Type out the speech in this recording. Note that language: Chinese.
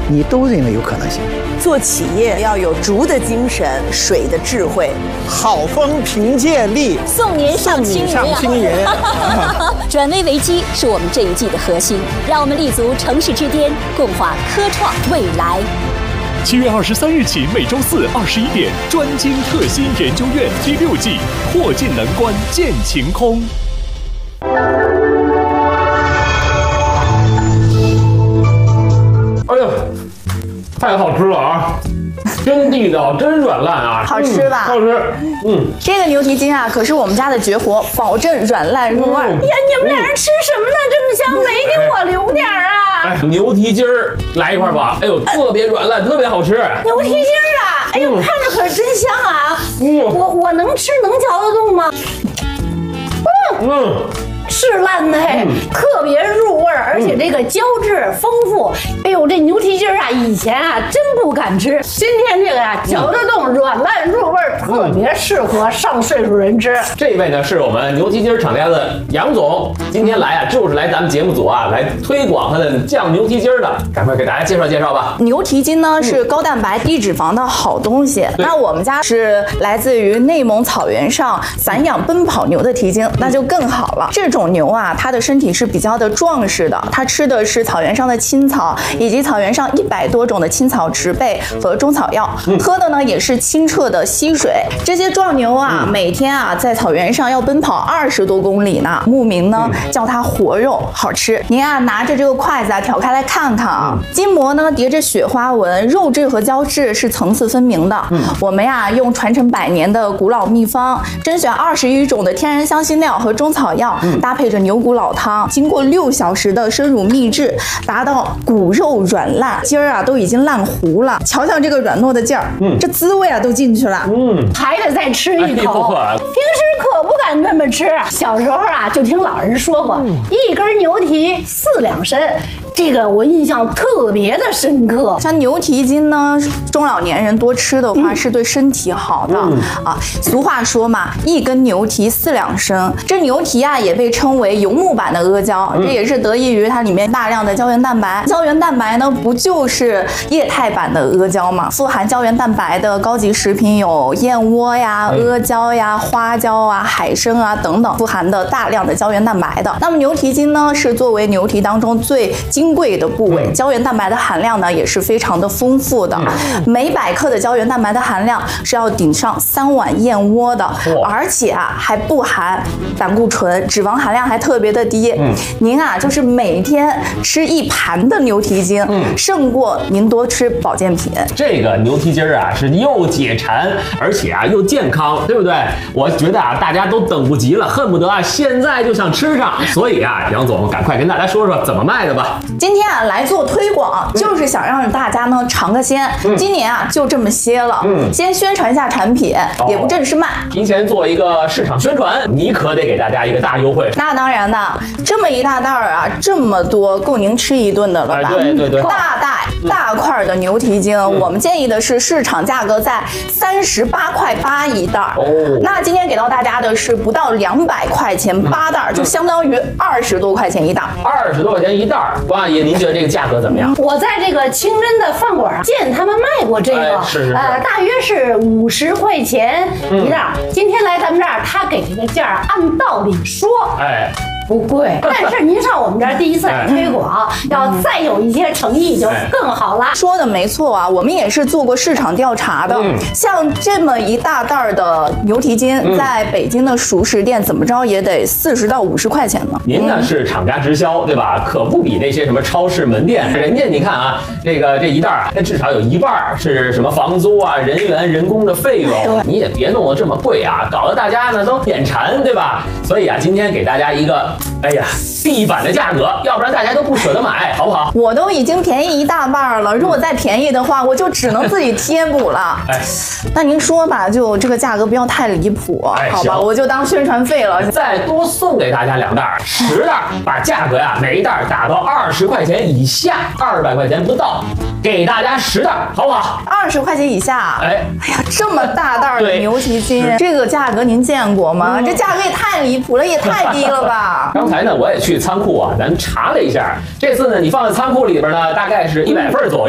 你都认为有可能性。 做企业要有竹的精神，水的智慧， 好风凭借力， 送您上青云。 转危为机是我们这一季的核心，让我们立足城市之巅，共话科创未来。 7月23日起，每周四21点，专精特新研究院第6季，破镜难关见晴空。 哎呦，太好吃了啊！真地道，真软烂啊！ 好吃吧？ 好吃。 这个牛蹄筋啊，可是我们家的绝活，保证软烂入味。呀，你们俩人吃什么呢？这么香，没给我留点啊？ 哎，牛蹄筋儿来一块吧！哎呦，特别软烂，特别好吃。 牛蹄筋儿啊！哎呦，看着可真香啊！我能吃能嚼得动吗？是烂的嘿，特别入味儿，而且这个胶质丰富。哎呦，这牛蹄筋啊，以前啊真不敢吃，今天这个呀嚼得动，软烂入味儿，特别适合上岁数人吃。 这位呢是我们牛蹄筋厂家的杨总，今天来啊就是来咱们节目组啊来推广他的酱牛蹄筋的，赶快给大家介绍介绍吧。 牛蹄筋呢是高蛋白低脂肪的好东西，那我们家是来自于内蒙草原上散养奔跑牛的蹄筋，那就更好了。这种牛啊，它的身体是比较的壮实的，它吃的是草原上的青草，以及草原上100多种的青草植被和中草药，喝的呢也是清澈的溪水。这些壮牛啊，每天啊在草原上要奔跑20多公里呢，牧民呢叫它活肉，好吃。您啊拿着这个筷子啊挑开来看看啊，筋膜呢叠着雪花纹，肉质和胶质是层次分明的。我们呀用传承100年的古老秘方，甄选21种的天然香辛料和中草药，搭配着牛骨老汤，经过6小时的生乳秘制，达到骨肉软烂，筋儿啊都已经烂糊了。瞧瞧这个软糯的劲儿，这滋味啊都进去了，还得再吃一口。平时可不敢这么吃，小时候啊就听老人说过，一根牛蹄4两参。这个我印象特别的深刻。像牛蹄筋呢，中老年人多吃的话是对身体好的啊。俗话说嘛，一根牛蹄4两参。这牛蹄啊也被称为游牧版的阿胶，这也是得益于它里面大量的胶原蛋白。胶原蛋白呢不就是液态版的阿胶吗？富含胶原蛋白的高级食品有燕窝呀、阿胶呀、花椒啊、海参啊等等，富含的大量的胶原蛋白的。那么牛蹄筋呢是作为牛蹄当中最金贵的部位，胶原蛋白的含量呢也是非常的丰富的，每100克的胶原蛋白的含量是要顶上3碗燕窝的，而且啊还不含胆固醇，脂肪含量还特别的低。您啊就是每天吃1盘的牛蹄筋，胜过您多吃保健品。 这个牛蹄筋啊是又解馋，而且啊又健康，对不对？我觉得啊大家都等不及了，恨不得啊现在就想吃上。所以啊杨总赶快跟大家说说怎么卖的吧。 今天啊来做推广，就是想让大家呢尝个鲜。今年啊就这么些了，先宣传一下产品，也不正式卖， 提前做一个市场宣传，你可得给大家一个大优惠。 那当然的，这么一大袋啊，这么多，够您吃一顿的了吧？ 对， 大袋大块的牛蹄筋，我们建议的是市场价格在38.8块一袋。那今天给到大家的是不到200块钱8袋，就相当于20多块钱一袋。 20多块钱一袋，王阿姨，您觉得这个价格怎么样？ 我在这个清真的饭馆见他们卖过这个，大约是50块钱一袋。今天来咱们这儿，他给这个价按道理说，不贵，但是您上我们这儿第一次来推广，要再有一些诚意就更好了。说的没错啊，我们也是做过市场调查的。像这么一大袋的牛蹄筋，在北京的熟食店怎么着也得40到50块钱呢。 您呢是厂家直销，对吧？可不比那些什么超市门店，人家你看啊，这一袋啊，它至少有1半是什么房租啊、人员、人工的费用，你也别弄得这么贵啊，搞得大家呢都眼馋，对吧？所以啊，今天给大家一个。地板的价格，要不然大家都不舍得买，好不好？ 我都已经便宜1大半了，如果再便宜的话，我就只能自己贴补了。那您说吧，就这个价格不要太离谱，好吧？我就当宣传费了。 再多送给大家2袋，10袋，把价格呀每一袋打到20块钱以下，200块钱不到，给大家10袋，好不好 ？20块钱以下。哎呀，这么大袋的牛蹄筋，这个价格您见过吗？这价格也太离谱了，也太低了吧？ 刚才呢，我也去仓库啊，咱查了一下，这次呢，你放在仓库里边呢，大概是100份左右。